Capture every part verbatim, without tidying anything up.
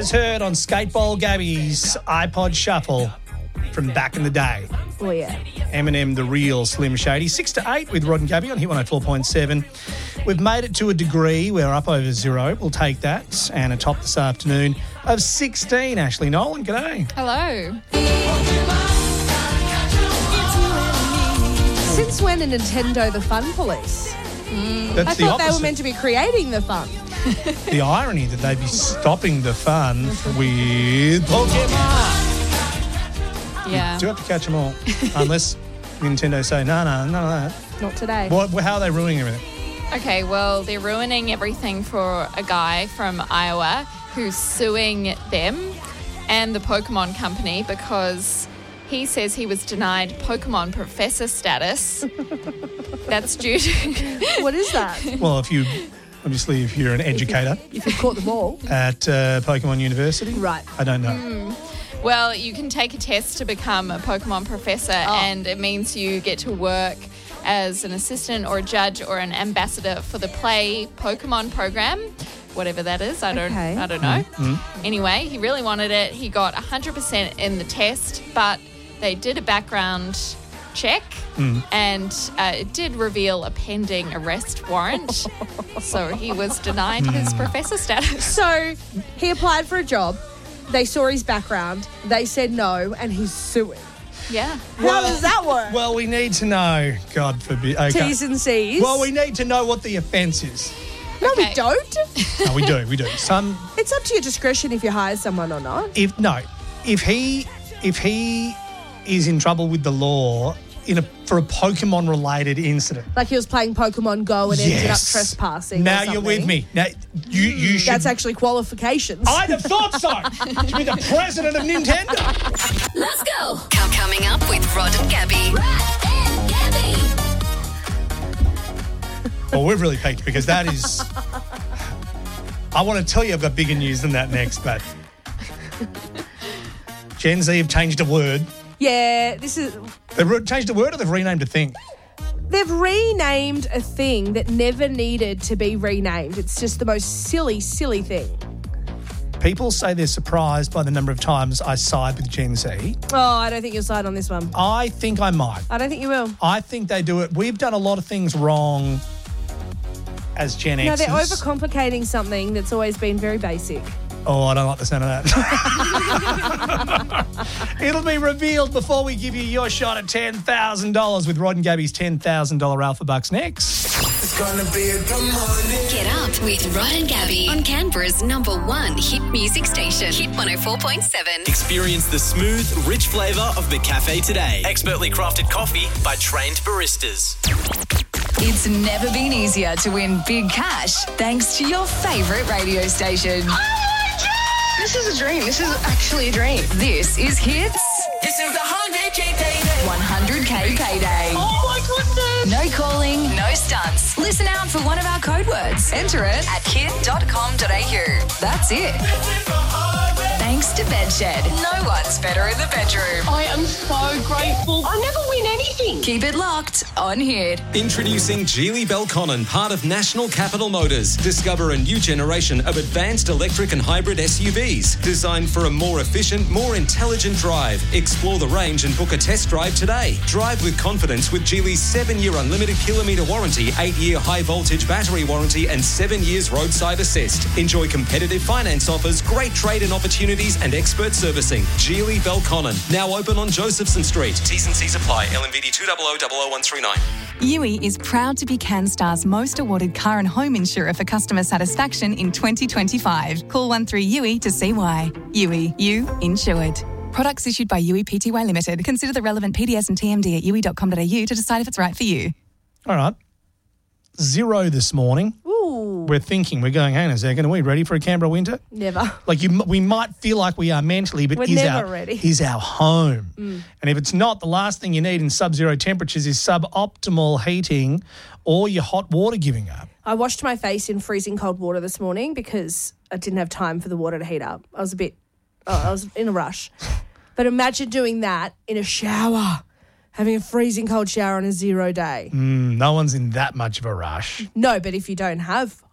as heard on Skateball Gabby's iPod Shuffle from back in the day. Oh, yeah. Eminem, the real Slim Shady. Six to eight with Rod and Gabby on Hit one oh four point seven. We've made it to a degree. We're up over zero. We'll take that. And a top this afternoon of sixteen. Ashley Nolan, g'day. Hello. Since when are Nintendo the fun police? That's I the thought they opposite. were meant to be creating the fun. The irony that they'd be stopping the fun with Pokemon. Yeah. You do have to catch them all. Unless Nintendo say, no, no, no, no. Not today. What, how are they ruining everything? Okay, well, they're ruining everything for a guy from Iowa who's suing them and the Pokemon company because he says he was denied Pokemon professor status. That's due to... What is that? Well, if you, obviously, if you're an educator If you caught them all. at uh, Pokemon University. Right. I don't know. Mm. Well, you can take a test to become a Pokemon professor Oh. and it means you get to work as an assistant or a judge or an ambassador for the Play Pokemon program, whatever that is. I don't Okay. I don't know. Mm-hmm. Anyway, he really wanted it. He got one hundred percent in the test, but they did a background check Mm. and uh, it did reveal a pending arrest warrant. So he was denied his professor status. So he applied for a job. They saw his background. They said no, and he's suing. Yeah. How does that work? Well, we need to know, God forbid. Okay. T's and C's. Well, we need to know what the offence is. no, we Okay. don't. No, we do, we do. Some, It's up to your discretion if you hire someone or not. if no, if he, if he is in trouble with the law in a for a Pokemon-related incident. Like he was playing Pokemon Go and ended up Yes. trespassing. Now or you're with something. me. Now you you should. That's actually qualifications. I'd have thought so. To be the president of Nintendo. Let's go. Com- Coming up with Rod and Gabby. Rod and Gabby. Well, we've really peaked because that is. I want to tell you I've got bigger news than that next, but Gen Z have changed a word. Yeah, this is. They've re- changed a word or they've renamed a thing. They've renamed a thing that never needed to be renamed. It's just the most silly, silly thing. People say they're surprised by the number of times I side with Gen Z. Oh, I don't think you'll side on this one. I think I might. I don't think you will. I think they do it. We've done a lot of things wrong as Gen Xers. No, they're overcomplicating something that's always been very basic. Oh, I don't like the sound of that. It'll be revealed before we give you your shot at ten thousand dollars with Rod and Gabby's ten thousand dollars Alpha Bucks next. It's gonna be a good morning. Get up with Rod and Gabby on Canberra's number one hit music station, Hit one oh four point seven. Experience the smooth, rich flavour of McCafe today. Expertly crafted coffee by trained baristas. It's never been easier to win big cash thanks to your favourite radio station. This is a dream. This is actually a dream. This is Hits This is the one hundred K payday. one hundred K Payday. Oh my goodness. No calling, no stunts. Listen out for one of our code words. Enter it at kid dot com dot a u. That's it. Thanks to Bedshed. No one's better in the bedroom. I am so grateful. I never win anything. Keep it locked on Hit. Introducing Geely Belconnen, part of National Capital Motors. Discover a new generation of advanced electric and hybrid S U Vs designed for a more efficient, more intelligent drive. Explore the range and book a test drive today. Drive with confidence with Geely's seven-year unlimited kilometre warranty, eight-year high-voltage battery warranty and seven years roadside assist. Enjoy competitive finance offers, great trade-in opportunities and expert servicing. Geely Belconnen, now open on Josephson Street. T's and C's apply. L M V D two zero zero zero zero one three nine. U I is proud to be CanStar's most awarded car and home insurer for customer satisfaction in twenty twenty-five. Call one three U I to see why. U I, you insured. Products issued by U I Pty Limited. Consider the relevant P D S and T M D at u i dot com dot a u to decide if it's right for you. All right. Zero this morning. Ooh. We're thinking, we're going, hang on a second, are we ready for a Canberra winter? Never. Like you, we might feel like we are mentally, but We're is never our ready. is our home. Mm. And if it's not, the last thing you need in sub-zero temperatures is suboptimal heating or your hot water giving up. I washed my face in freezing cold water this morning because I didn't have time for the water to heat up. I was a bit, oh, I was in a rush. But imagine doing that in a shower, having a freezing cold shower on a zero day. Mm, no one's in that much of a rush. No, but if you don't have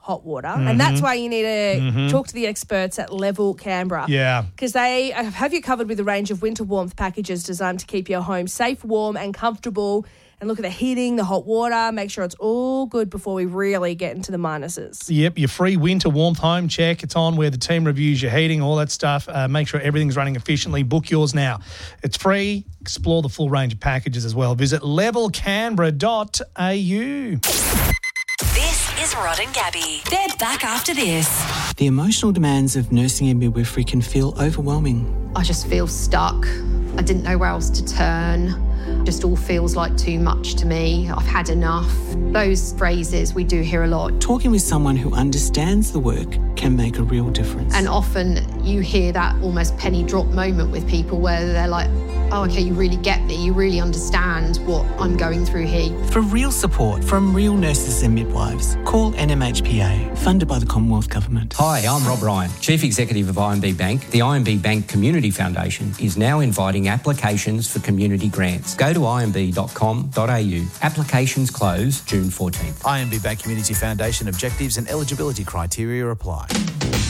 hot water. And that's why you need to Mhm. talk to the experts at Level Canberra. Yeah. Because they have you covered with a range of winter warmth packages designed to keep your home safe, warm and comfortable. And look at the heating, the hot water, make sure it's all good before we really get into the minuses. Yep, your free winter warmth home check. It's on where the team reviews your heating, all that stuff. Uh, make sure everything's running efficiently. Book yours now. It's free. Explore the full range of packages as well. Visit level canberra dot a u. This is Rod and Gabby. They're back after this. The emotional demands of nursing and midwifery can feel overwhelming. I just feel stuck. I didn't know where else to turn. Just all feels like too much to me. I've had enough. Those phrases we do hear a lot. Talking with someone who understands the work can make a real difference. And often you hear that almost penny drop moment with people where they're like, oh, okay, you really get me. You really understand what I'm going through here. For real support from real nurses and midwives, call N M H P A, funded by the Commonwealth Government. Hi, I'm Rob Ryan, Chief Executive of I M B Bank. The I M B Bank Community Foundation is now inviting applications for community grants. Go to i m b dot com dot a u. Applications close June fourteenth. I M B Bank Community Foundation objectives and eligibility criteria apply.